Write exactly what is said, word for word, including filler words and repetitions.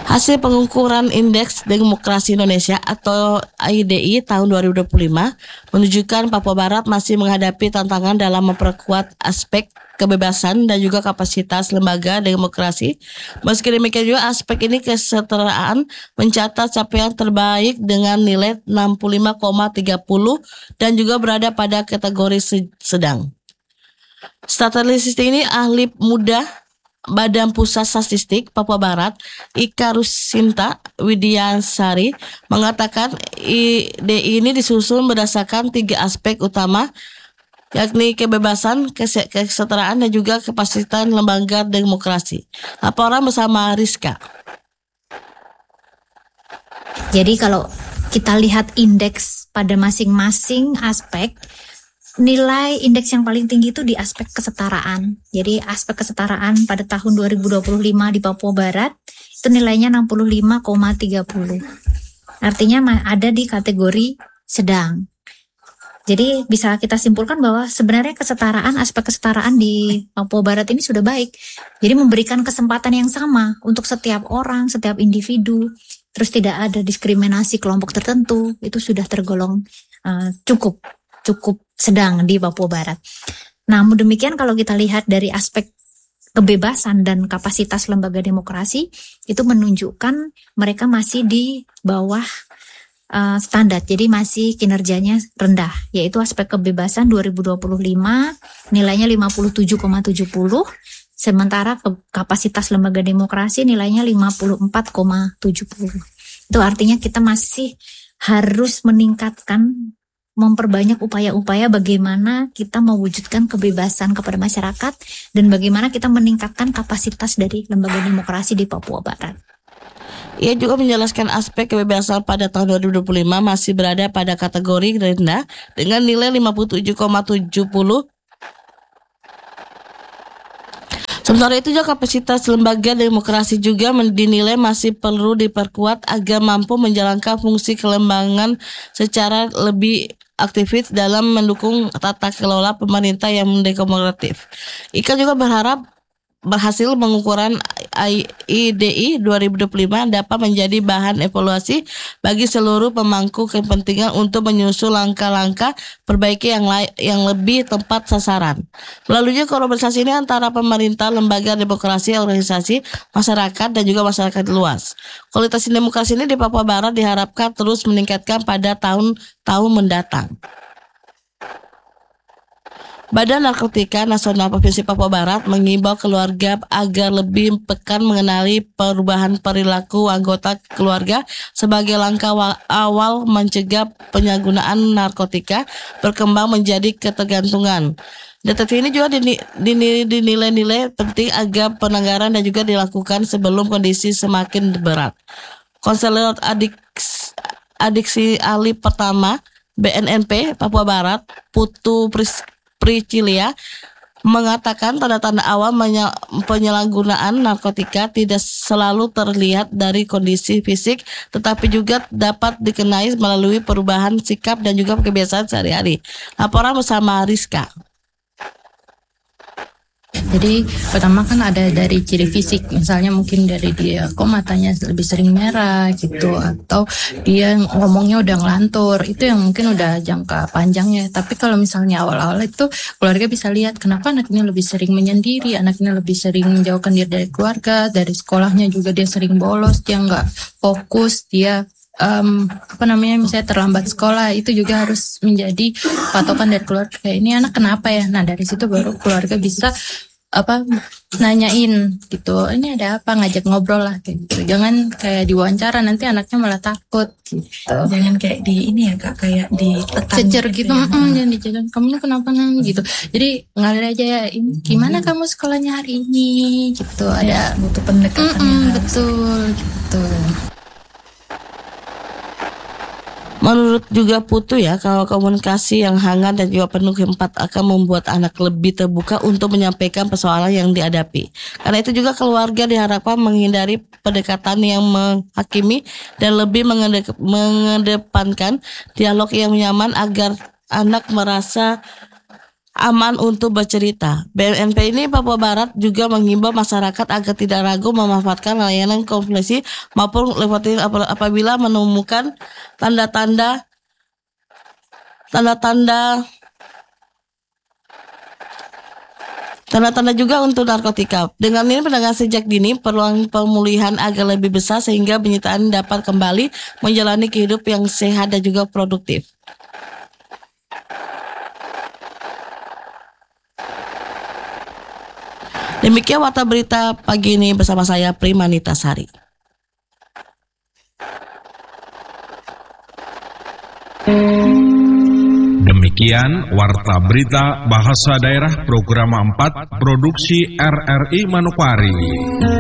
Hasil pengukuran Indeks Demokrasi Indonesia atau I D I tahun dua ribu dua puluh lima menunjukkan Papua Barat masih menghadapi tantangan dalam memperkuat aspek kebebasan dan juga kapasitas lembaga demokrasi. Meski demikian juga aspek ini kesetaraan mencatat capaian terbaik dengan nilai enam puluh lima koma tiga puluh dan juga berada pada kategori sedang. Statistik ini ahli muda Badan Pusat Statistik Papua Barat, Ika Rusinta Widiansari, mengatakan I D I ini disusun berdasarkan tiga aspek utama, yakni kebebasan, kesetaraan, dan juga kapasitas lembaga demokrasi. Laporan bersama Rizka. Jadi kalau kita lihat indeks pada masing-masing aspek, nilai indeks yang paling tinggi itu di aspek kesetaraan. Jadi aspek kesetaraan pada tahun dua ribu dua puluh lima di Papua Barat itu nilainya enam puluh lima koma tiga puluh. Artinya ada di kategori sedang. Jadi bisa kita simpulkan bahwa sebenarnya kesetaraan, aspek kesetaraan di Papua Barat ini sudah baik. Jadi memberikan kesempatan yang sama untuk setiap orang, setiap individu. Terus tidak ada diskriminasi kelompok tertentu. Itu sudah tergolong uh, cukup. cukup sedang di Papua Barat. Namun demikian kalau kita lihat dari aspek kebebasan dan kapasitas lembaga demokrasi, itu menunjukkan mereka masih di bawah uh, standar, jadi masih kinerjanya rendah, yaitu aspek kebebasan dua ribu dua puluh lima nilainya lima puluh tujuh koma tujuh puluh, sementara kapasitas lembaga demokrasi nilainya lima puluh empat koma tujuh puluh. Itu artinya kita masih harus meningkatkan, memperbanyak upaya-upaya bagaimana kita mewujudkan kebebasan kepada masyarakat dan bagaimana kita meningkatkan kapasitas dari lembaga demokrasi di Papua Barat. Ia juga menjelaskan aspek kebebasan pada tahun dua ribu dua puluh lima masih berada pada kategori rendah dengan nilai lima puluh tujuh koma tujuh puluh. Sementara itu juga kapasitas lembaga demokrasi juga dinilai masih perlu diperkuat agar mampu menjalankan fungsi kelembagaan secara lebih aktivis dalam mendukung tata kelola pemerintah yang demokratif. Ika juga berharap berhasil pengukuran I D I dua ribu dua puluh lima dapat menjadi bahan evaluasi bagi seluruh pemangku kepentingan untuk menyusun langkah-langkah perbaiki yang lain, yang lebih tepat sasaran. Melalui kolaborasi ini antara pemerintah, lembaga demokrasi, organisasi, masyarakat, dan juga masyarakat luas. Kualitas demokrasi ini di Papua Barat diharapkan terus meningkatkan pada tahun-tahun mendatang. Badan Narkotika Nasional Provinsi Papua Barat mengimbau keluarga agar lebih peka mengenali perubahan perilaku anggota keluarga sebagai langkah awal mencegah penyalahgunaan narkotika berkembang menjadi ketergantungan. Data ini juga dinilai-nilai penting agar penanggaran dan juga dilakukan sebelum kondisi semakin berat. Konselor adiksi, adiksi ahli pertama B N N P Papua Barat, Putu Pris Pricilia, mengatakan tanda-tanda awal penyalahgunaan narkotika tidak selalu terlihat dari kondisi fisik, tetapi juga dapat dikenai melalui perubahan sikap dan juga kebiasaan sehari-hari. Laporan bersama Rizka. Jadi pertama kan ada dari ciri fisik, misalnya mungkin dari dia kok matanya lebih sering merah gitu, atau dia ngomongnya udah ngelantur, itu yang mungkin udah jangka panjangnya. Tapi kalau misalnya awal-awal itu keluarga bisa lihat kenapa anak ini lebih sering menyendiri, anak ini lebih sering menjauhkan diri dari keluarga, dari sekolahnya juga dia sering bolos, dia nggak fokus, dia Um, apa namanya misalnya terlambat sekolah, itu juga harus menjadi patokan dari keluarga, kayak ini anak kenapa ya. Nah dari situ baru keluarga bisa apa nanyain gitu, ini ada apa, ngajak ngobrol lah kayak gitu. Jangan kayak diwawancara nanti anaknya malah takut gitu. Jangan kayak di ini ya kak, kayak ditekan cecer gitu, ya. mm, jangan dicecer, kamu kenapa nang gitu. Jadi ngalir aja ya, ini gimana kamu sekolahnya hari ini gitu. Ada ya, butuh pendekatan mm, yang betul gitu. Menurut juga Putu ya, kalau komunikasi yang hangat dan juga penuh empat akan membuat anak lebih terbuka untuk menyampaikan persoalan yang dihadapi. Karena itu juga keluarga diharapkan menghindari pendekatan yang menghakimi dan lebih mengedep- mengedepankan dialog yang nyaman agar anak merasa aman untuk bercerita. B N P ini Papua Barat juga menghimbau masyarakat agar tidak ragu memanfaatkan layanan konsultasi maupun lewatin apabila menemukan tanda-tanda tanda-tanda Tanda-tanda juga untuk narkotika. Dengan ini penanganan sejak dini, peluang pemulihan agak lebih besar sehingga penyitaan dapat kembali menjalani kehidupan yang sehat dan juga produktif. Demikian Warta Berita pagi ini bersama saya Prima Nitasari. Demikian Warta Berita Bahasa Daerah Program empat Produksi R R I Manokwari.